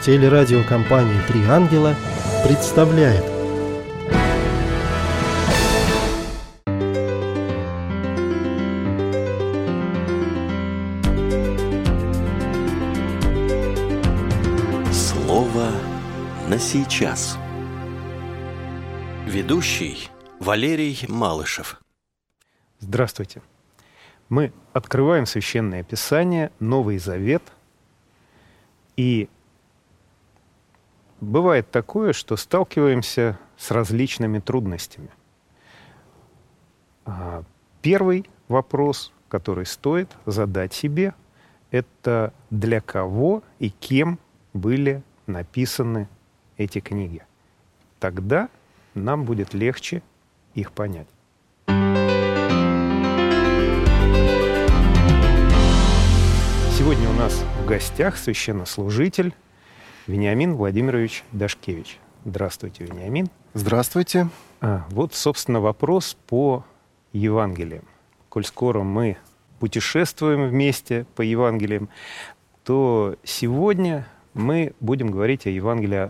Телерадиокомпания «Три ангела» представляет. Слово на сейчас. Ведущий Валерий Малышев. Здравствуйте. Мы открываем Священное Писание, Новый Завет, и бывает такое, что сталкиваемся с различными трудностями. Первый вопрос, который стоит задать себе, это для кого и кем были написаны эти книги. Тогда нам будет легче их понять. Сегодня у нас в гостях священнослужитель Вениамин Владимирович Дашкевич. Здравствуйте, Вениамин. Здравствуйте. Вот, собственно, вопрос по Евангелиям. Коль скоро мы путешествуем вместе по Евангелиям, то сегодня мы будем говорить о Евангелии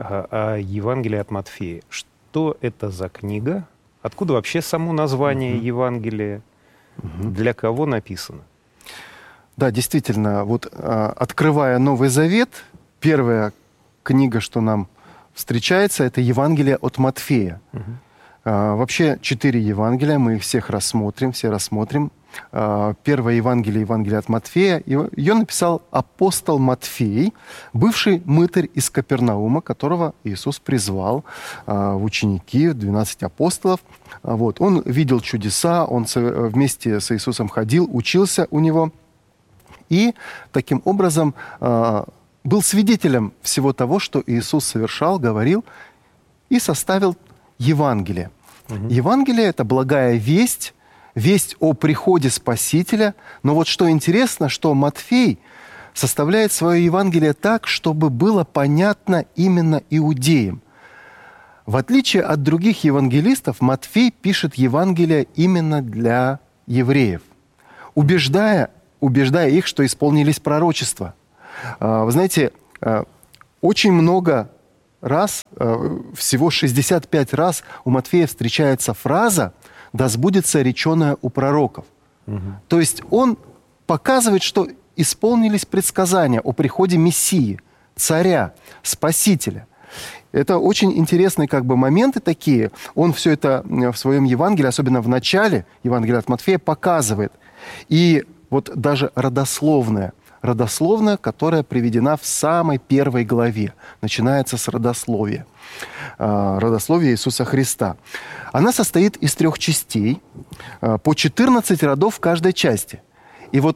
от Матфея. Что это за книга? Откуда вообще само название Евангелия? Для кого написано? Да, действительно, вот открывая Новый Завет, первая книга, что нам встречается, это Евангелие от Матфея. Вообще 4 Евангелия, мы их всех рассмотрим, все рассмотрим. Первое Евангелие, Евангелие от Матфея, ее написал апостол Матфей, бывший мытарь из Капернаума, которого Иисус призвал в ученики, 12 апостолов. Вот. Он видел чудеса, он вместе с Иисусом ходил, учился у него. И таким образом был свидетелем всего того, что Иисус совершал, говорил, и составил Евангелие. Евангелие — это благая весть, весть о приходе Спасителя. Но вот что интересно, что Матфей составляет свое Евангелие так, чтобы было понятно именно иудеям. В отличие от других евангелистов, Матфей пишет Евангелие именно для евреев, убеждая их, что исполнились пророчества. Вы знаете, очень много раз, всего 65 раз у Матфея встречается фраза «Да сбудется реченое у пророков». То есть он показывает, что исполнились предсказания о приходе Мессии, царя, Спасителя. Это очень интересные моменты такие. Он все это в своем Евангелии, особенно в начале Евангелия от Матфея, показывает. И вот даже родословная, которая приведена в самой первой главе, начинается с родословия. Родословие Иисуса Христа. Она состоит из 3 частей, по 14 родов в каждой части. И вот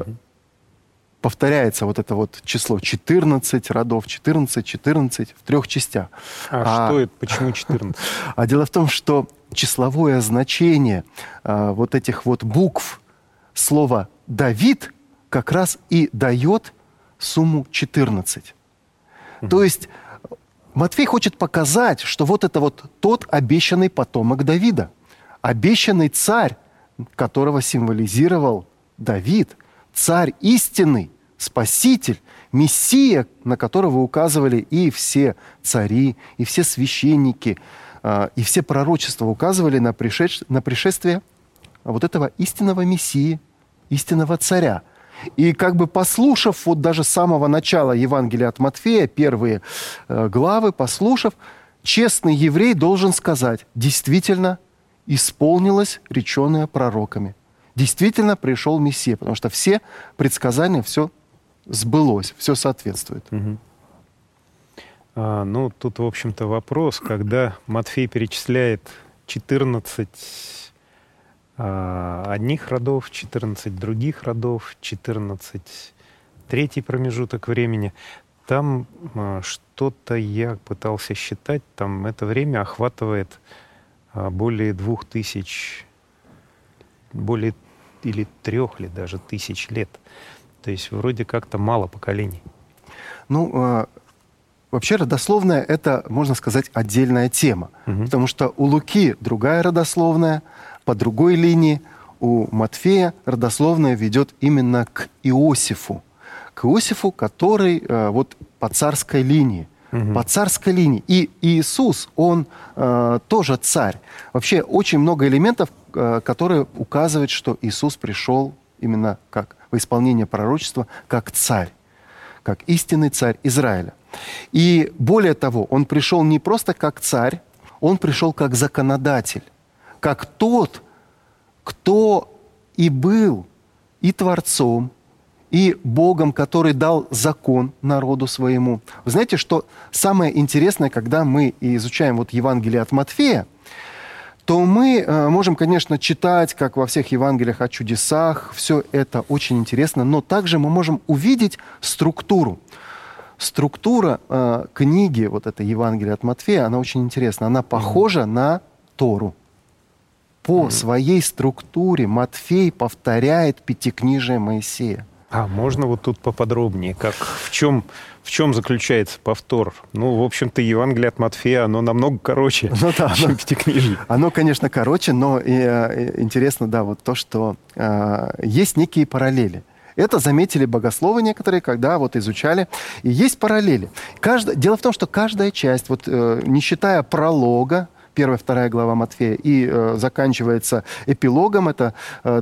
повторяется вот это вот число 14 родов, 14 в 3 частях. Что это? Почему 14? А дело в том, что числовое значение вот этих вот букв слова «Давид» как раз и дает сумму 14. То есть Матфей хочет показать, что вот это вот тот обещанный потомок Давида, обещанный царь, которого символизировал Давид, царь истинный, спаситель, Мессия, на которого указывали и все цари, и все священники, и все пророчества указывали на пришествие вот этого истинного Мессии, истинного царя. И послушав вот даже с самого начала Евангелия от Матфея, первые главы, послушав, честный еврей должен сказать: действительно исполнилось реченое пророками. Действительно пришел Мессия, потому что все предсказания, все сбылось, все соответствует. Тут, в общем-то, вопрос, когда Матфей перечисляет 14 одних родов, 14 других родов, 14 третий промежуток времени. Там что-то я пытался считать, там это время охватывает более 2000, более или 3 или даже тысяч лет. То есть вроде как-то мало поколений. Вообще родословная — это, можно сказать, отдельная тема. Потому что у Луки другая родословная, по другой линии. У Матфея родословная ведет именно к Иосифу, к Иосифу, который вот по царской линии. По царской линии. И Иисус, он тоже царь. Вообще очень много элементов, которые указывают, что Иисус пришел именно как в исполнение пророчества, как царь, как истинный царь Израиля. И более того, он пришел не просто как царь, он пришел как законодатель, как тот, кто и был и Творцом, и Богом, который дал закон народу своему. Вы знаете, что самое интересное, когда мы изучаем вот Евангелие от Матфея, то мы можем, конечно, читать, как во всех Евангелиях о чудесах, все это очень интересно, но также мы можем увидеть структуру. Структура книги, вот это Евангелие от Матфея, она очень интересна. Она похожа на Тору. По своей структуре Матфей повторяет пятикнижие Моисея. А можно вот тут поподробнее, в чем заключается повтор? Ну, в общем-то, Евангелие от Матфея, оно намного короче, чем Пятикнижие. Оно, конечно, короче, но интересно, да, вот то, что есть некие параллели. Это заметили богословы некоторые, когда вот изучали. И есть параллели. Дело в том, что каждая часть, вот не считая пролога, 1-2 глава Матфея, и заканчивается эпилогом, это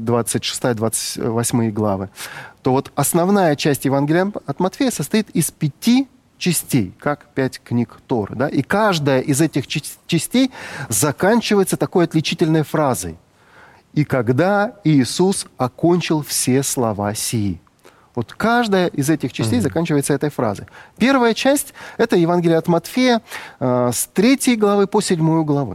26-28 главы, то вот основная часть Евангелия от Матфея состоит из 5 частей, как 5 книг Торы. Да? И каждая из этих частей заканчивается такой отличительной фразой. «И когда Иисус окончил все слова сии». Вот каждая из этих частей заканчивается этой фразой. Первая часть – это Евангелие от Матфея с 3 главы по 7 главу.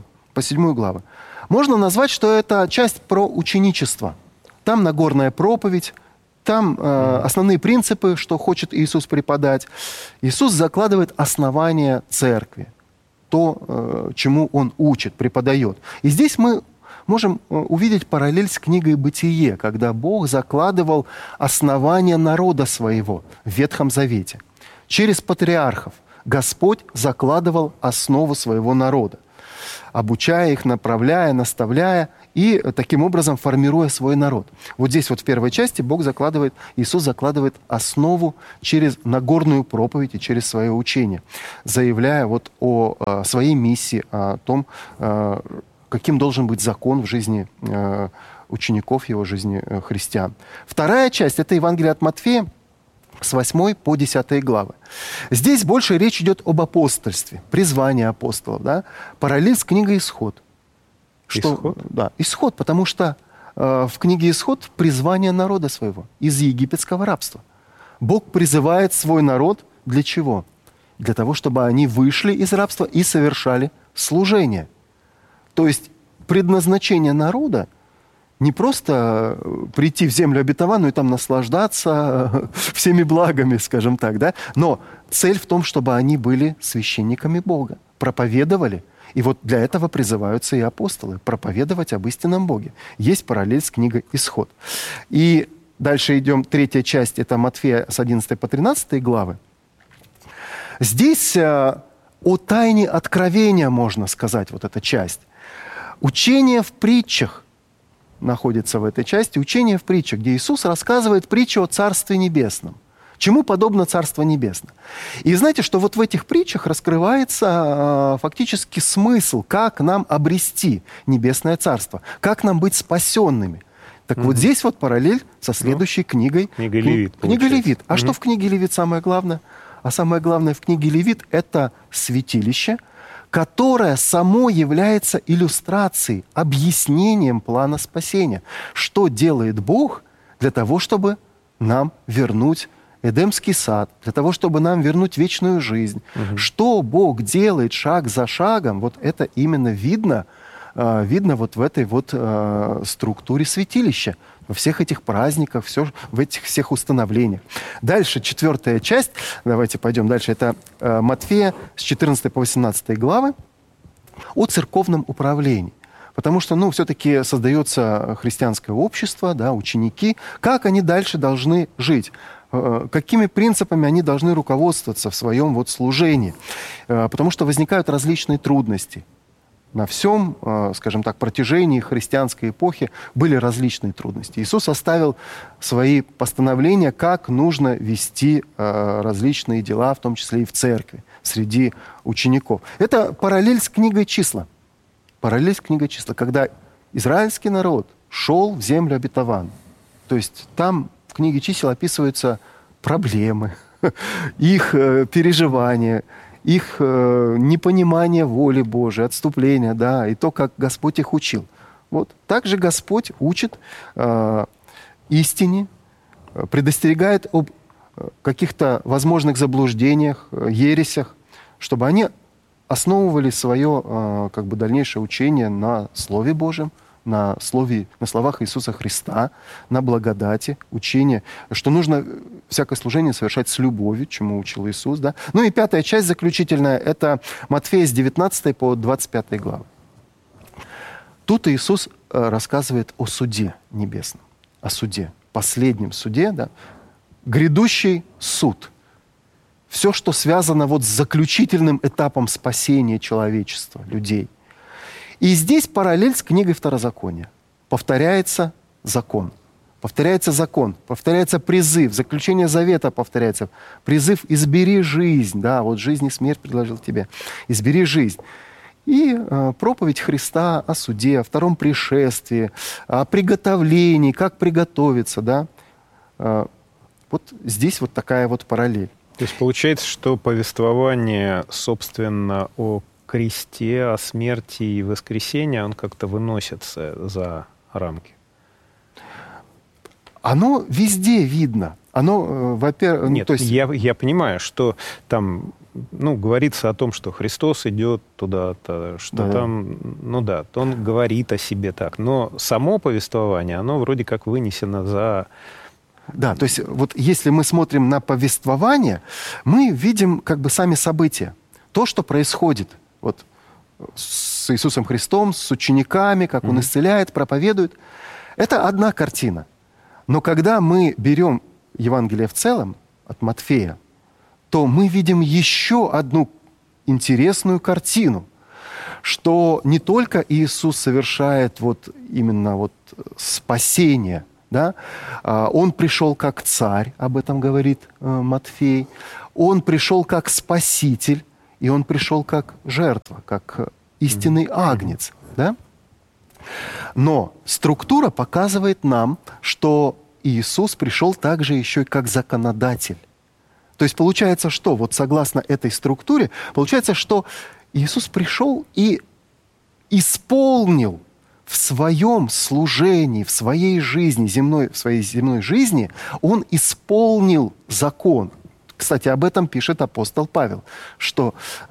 Можно назвать, что это часть про ученичество. Там Нагорная проповедь, там основные принципы, что хочет Иисус преподать. Иисус закладывает основания церкви, то, чему Он учит, преподает. И здесь мы можем увидеть параллель с книгой «Бытие», когда Бог закладывал основания народа своего в Ветхом Завете. Через патриархов Господь закладывал основу своего народа, обучая их, направляя, наставляя и таким образом формируя свой народ. Вот здесь вот в первой части Иисус закладывает основу через Нагорную проповедь и через свое учение, заявляя вот о своей миссии, о том, каким должен быть закон в жизни учеников его, жизни христиан. Вторая часть – это Евангелие от Матфея с 8 по 10 главы. Здесь больше речь идет об апостольстве, призвании апостолов. Да? Параллель с книгой «Исход». Исход? Да, «Исход», потому что в книге «Исход» призвание народа своего из египетского рабства. Бог призывает свой народ для чего? Для того, чтобы они вышли из рабства и совершали служение. То есть предназначение народа не просто прийти в землю обетованную и там наслаждаться всеми благами, скажем так, да? Но цель в том, чтобы они были священниками Бога, проповедовали. И вот для этого призываются и апостолы, проповедовать об истинном Боге. Есть параллель с книгой «Исход». И дальше идем, 3 часть, это Матфея с 11 по 13 главы. Здесь о тайне откровения, можно сказать, вот эта часть. Учение в притчах находится в этой части. Учение в притчах, где Иисус рассказывает притчу о Царстве Небесном. Чему подобно Царство Небесное? И знаете, что вот в этих притчах раскрывается фактически смысл, как нам обрести Небесное Царство, как нам быть спасенными. Так вот здесь вот параллель со следующей книгой. Книга Левит. Книга Левит. А что в книге Левит самое главное? А самое главное в книге Левит – это святилище, которое само является иллюстрацией, объяснением плана спасения. Что делает Бог для того, чтобы нам вернуть Эдемский сад, для того, чтобы нам вернуть вечную жизнь. Что Бог делает шаг за шагом, вот это именно видно вот в этой вот структуре святилища, во всех этих праздниках, в этих всех установлениях. Дальше, 4 часть, давайте пойдем дальше, это Матфея с 14 по 18 главы о церковном управлении. Потому что, все-таки создается христианское общество, да, ученики. Как они дальше должны жить? Какими принципами они должны руководствоваться в своем вот служении? Потому что возникают различные трудности. на всем, скажем так, протяжении христианской эпохи были различные трудности. Иисус оставил свои постановления, как нужно вести различные дела, в том числе и в церкви, среди учеников. Это параллель с книгой «Числа». Параллель с книгой «Числа», когда израильский народ шел в землю обетованную. То есть там в книге «Чисел» описываются проблемы, их переживания, их непонимание воли Божией, отступление, да, и то, как Господь их учил. Вот. Также Господь учит истине, предостерегает об каких-то возможных заблуждениях, ересях, чтобы они основывали свое дальнейшее учение на Слове Божьем, на словах Иисуса Христа, на благодати, учение, что нужно всякое служение совершать с любовью, чему учил Иисус. Да? Ну и 5-я часть заключительная, это Матфея с 19 по 25 главы. Тут Иисус рассказывает о суде небесном, о суде, последнем суде, да? Грядущий суд. Все, что связано вот с заключительным этапом спасения человечества, людей. И здесь параллель с книгой Второзакония. Повторяется закон. Повторяется закон, повторяется призыв, заключение завета повторяется. Призыв «избери жизнь». Да, вот жизнь и смерть предложил тебе. «Избери жизнь». И проповедь Христа о суде, о втором пришествии, о приготовлении, как приготовиться. Да? Вот здесь вот такая вот параллель. То есть получается, что повествование, собственно, о кресте, о смерти и воскресении, он как-то выносится за рамки? Оно везде видно. Оно, во-первых... Нет, я понимаю, что там говорится о том, что Христос идет туда-то, что то он говорит о себе так. Но само повествование, оно вроде как вынесено за... Да, то есть вот если мы смотрим на повествование, мы видим сами события. То, что происходит вот с Иисусом Христом, с учениками, как Он исцеляет, проповедует. Это одна картина. Но когда мы берем Евангелие в целом от Матфея, то мы видим еще одну интересную картину, что не только Иисус совершает именно спасение, да? Он пришел как царь, об этом говорит Матфей, Он пришел как спаситель, и Он пришел как жертва, как истинный агнец. Да? Но структура показывает нам, что Иисус пришел также еще и как законодатель. То есть получается, что согласно этой структуре, получается, что Иисус пришел и исполнил в своем служении, в своей жизни, в своей земной жизни, Он исполнил закон. Кстати, об этом пишет апостол Павел, что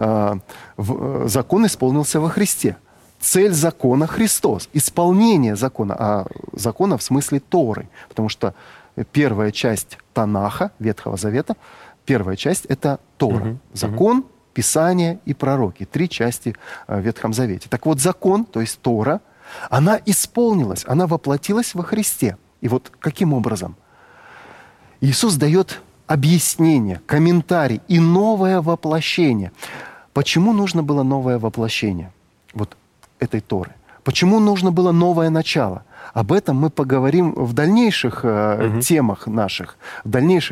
закон исполнился во Христе. Цель закона — Христос. Исполнение закона, а закона в смысле Торы. Потому что первая часть Танаха, Ветхого Завета, первая часть — это Тора. Закон, Писание и пророки. 3 части в Ветхом Завете. Так вот, закон, то есть Тора, она исполнилась, она воплотилась во Христе. И вот каким образом? Иисус дает объяснение, комментарий и новое воплощение. Почему нужно было новое воплощение этой Торы? Почему нужно было новое начало? Об этом мы поговорим в дальнейших темах наших, в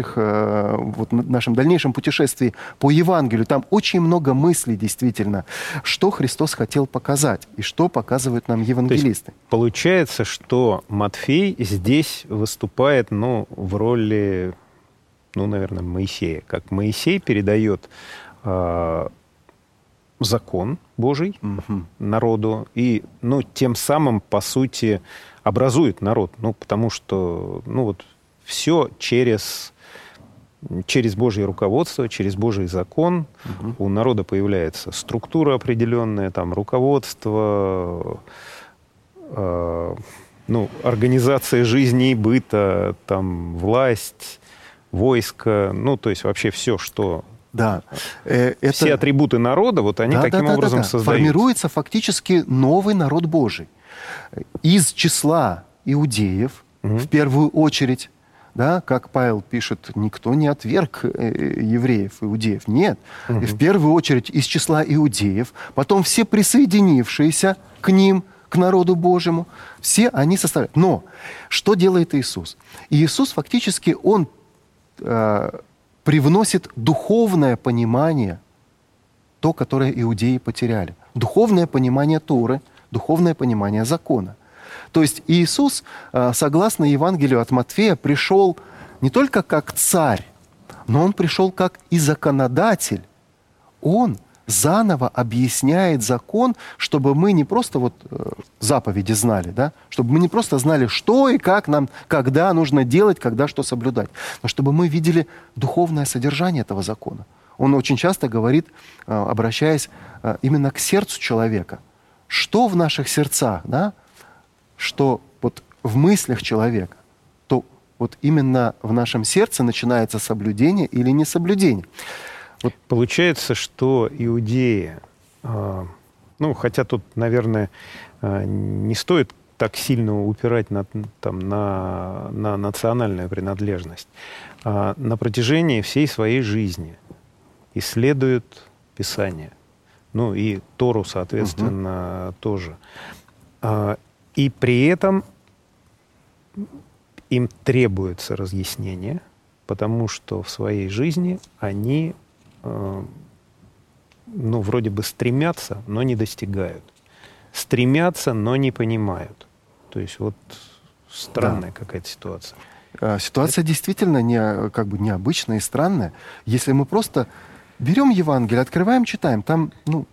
нашем дальнейшем путешествии по Евангелию. Там очень много мыслей, действительно, что Христос хотел показать и что показывают нам евангелисты. То есть получается, что Матфей здесь выступает в роли, наверное, Моисея. Как Моисей передает закон Божий народу и, тем самым, по сути, образует народ. Потому что, все через Божье руководство, через Божий закон у народа появляется структура определенная, там, руководство, организация жизни и быта, там, власть, войско, то есть вообще все, что... Да. Все атрибуты народа, они таким образом создаются. Формируется фактически новый народ Божий. Из числа иудеев, в первую очередь, да, как Павел пишет, никто не отверг евреев, иудеев. Нет. И в первую очередь из числа иудеев, потом все присоединившиеся к ним, к народу Божьему, все они составляют. Но что делает Иисус? Иисус фактически, Он привносит духовное понимание, то, которое иудеи потеряли. Духовное понимание Торы, духовное понимание закона. То есть Иисус, согласно Евангелию от Матфея, пришел не только как царь, но Он пришел как и законодатель. Он заново объясняет закон, чтобы мы не просто вот заповеди знали, да? Чтобы мы не просто знали, что и как нам, когда нужно делать, когда что соблюдать, но чтобы мы видели духовное содержание этого закона. Он очень часто говорит, обращаясь именно к сердцу человека, что в наших сердцах, да? Что вот в мыслях человека, то вот именно в нашем сердце начинается соблюдение или несоблюдение. Вот получается, что иудеи, ну, хотя тут, наверное, не стоит так сильно упирать на национальную принадлежность, на протяжении всей своей жизни исследуют Писание, ну и Тору, соответственно, тоже. И при этом им требуется разъяснение, потому что в своей жизни они, ну, вроде бы стремятся, но не достигают. Стремятся, но не понимают. То есть вот странная какая-то ситуация. Ситуация действительно как бы необычная и странная. Если мы просто берем Евангелие, открываем, читаем, там, ну,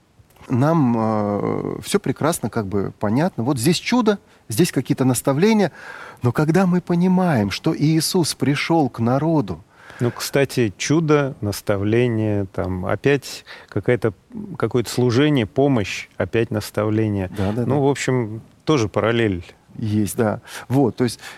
нам все прекрасно как бы понятно. Вот здесь чудо, здесь какие-то наставления. Но когда мы понимаем, что Иисус пришел к народу. Ну, кстати, чудо, наставление, там опять какое-то служение, помощь, опять наставление. Да. В общем, тоже параллель. Есть, да. Вот, то есть,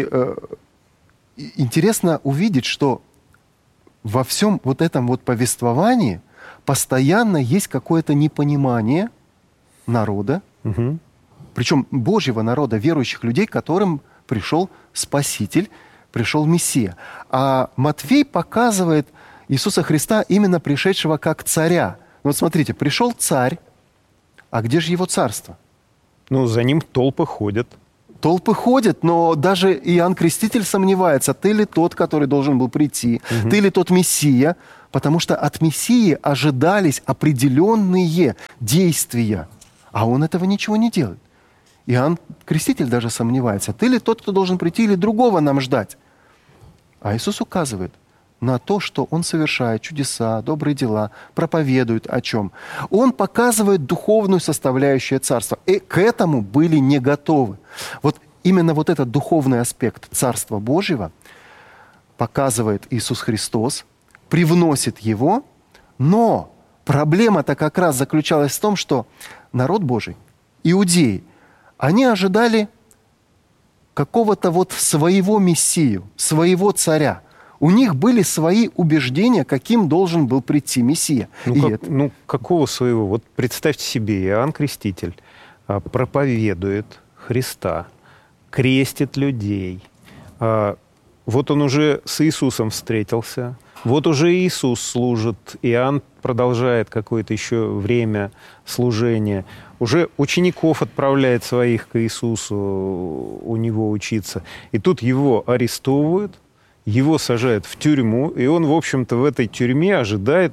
интересно увидеть, что во всем вот этом вот повествовании постоянно есть какое-то непонимание народа, причем Божьего народа, верующих людей, которым пришел Спаситель, пришел Мессия. А Матфей показывает Иисуса Христа, именно пришедшего как царя. Вот смотрите, пришел царь, а где же его царство? Ну, за ним толпы ходят. Толпы ходят, но даже Иоанн Креститель сомневается, ты ли тот, который должен был прийти, ты ли тот Мессия, потому что от Мессии ожидались определенные действия, а он этого ничего не делает. Иоанн Креститель даже сомневается, ты ли тот, кто должен прийти, или другого нам ждать. А Иисус указывает на то, что Он совершает чудеса, добрые дела, проповедует о чем. Он показывает духовную составляющую царства. И к этому были не готовы. Вот именно вот этот духовный аспект Царства Божьего показывает Иисус Христос, привносит его, но проблема-то как раз заключалась в том, что народ Божий, иудеи, они ожидали какого-то вот своего Мессию, своего царя. У них были свои убеждения, каким должен был прийти Мессия. Какого своего? Вот представьте себе, Иоанн Креститель проповедует Христа, крестит людей. Вот он уже с Иисусом встретился, вот уже Иисус служит, Иоанн продолжает какое-то еще время служения, уже учеников отправляет своих к Иисусу у него учиться. И тут его арестовывают, его сажают в тюрьму, и он, в общем-то, в этой тюрьме ожидает,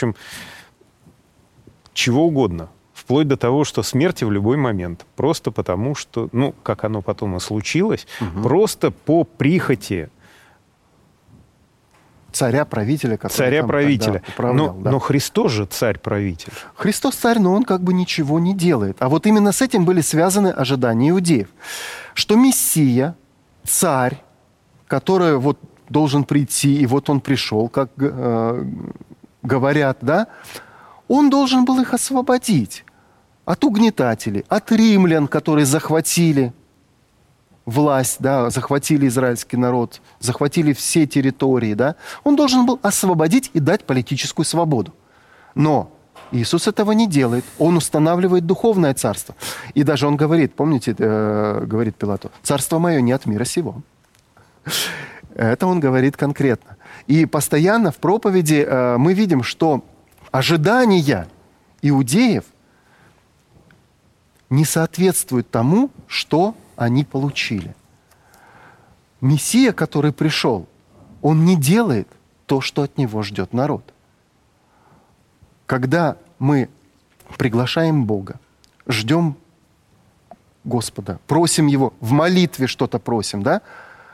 чего угодно. Вплоть до того, что смерти в любой момент. Просто потому, что, как оно потом и случилось, просто по прихоти царя-правителя, который управлял. Но Христос же царь-правитель. Христос царь, но он как бы ничего не делает. А вот именно с этим были связаны ожидания иудеев. Что Мессия, царь, который вот должен прийти, и вот он пришел, как говорят, да, он должен был их освободить от угнетателей, от римлян, которые захватили власть, да, захватили израильский народ, захватили все территории, да. Он должен был освободить и дать политическую свободу. Но Иисус этого не делает. Он устанавливает духовное царство. И даже он говорит, помните, говорит Пилату, «Царство мое не от мира сего». Это он говорит конкретно. И постоянно в проповеди мы видим, что ожидания иудеев не соответствуют тому, что они получили. Мессия, который пришел, он не делает то, что от него ждет народ. Когда мы приглашаем Бога, ждем Господа, просим Его, в молитве что-то просим, да?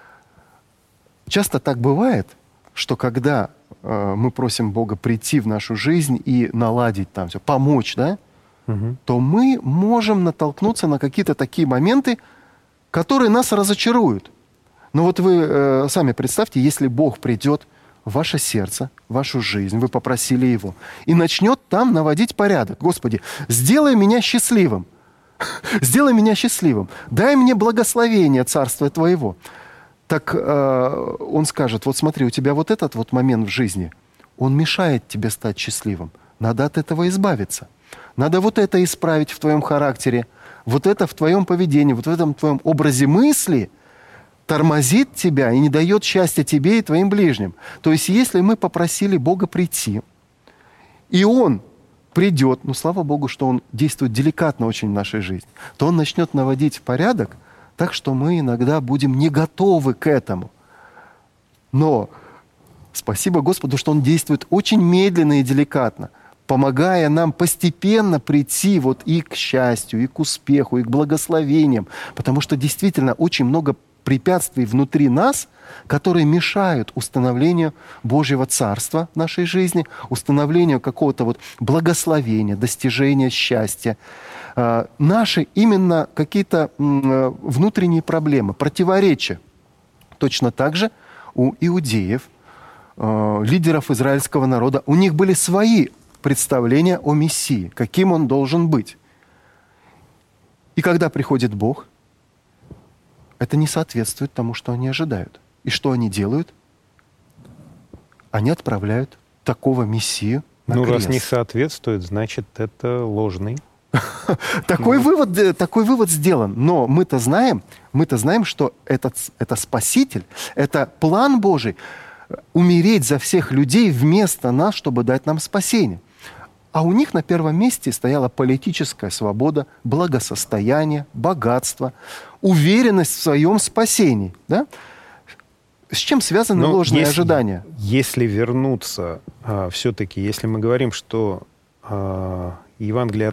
Часто так бывает, что когда мы просим Бога прийти в нашу жизнь и наладить там все, помочь, да, то мы можем натолкнуться на какие-то такие моменты, которые нас разочаруют. Но вот вы сами представьте, если Бог придет в ваше сердце, в вашу жизнь, вы попросили Его, и начнет там наводить порядок. Господи, сделай меня счастливым. Сделай меня счастливым. Дай мне благословение Царства Твоего. Так Он скажет, вот смотри, у тебя вот этот вот момент в жизни, он мешает тебе стать счастливым. Надо от этого избавиться. Надо вот это исправить в твоем характере, вот это в твоем поведении, вот в этом твоем образе мысли тормозит тебя и не дает счастья тебе и твоим ближним. То есть если мы попросили Бога прийти, и Он придет, ну слава Богу, что Он действует деликатно очень в нашей жизни, то Он начнет наводить порядок, так что мы иногда будем не готовы к этому. Но спасибо Господу, что Он действует очень медленно и деликатно, помогая нам постепенно прийти вот и к счастью, и к успеху, и к благословениям. Потому что действительно очень много препятствий внутри нас, которые мешают установлению Божьего Царства в нашей жизни, установлению какого-то вот благословения, достижения счастья. Наши именно какие-то внутренние проблемы, противоречия. Точно так же у иудеев, лидеров израильского народа, у них были свои представления о Мессии, каким он должен быть. И когда приходит Бог, это не соответствует тому, что они ожидают. И что они делают? Они отправляют такого Мессию на крест. Раз не соответствует, значит, это ложный. Такой вывод сделан. Но мы-то знаем, что это Спаситель, это план Божий, умереть за всех людей вместо нас, чтобы дать нам спасение. А у них на первом месте стояла политическая свобода, благосостояние, богатство, уверенность в своем спасении. Да? С чем связаны ложные ожидания? Если вернуться, все-таки, если мы говорим, что Евангелие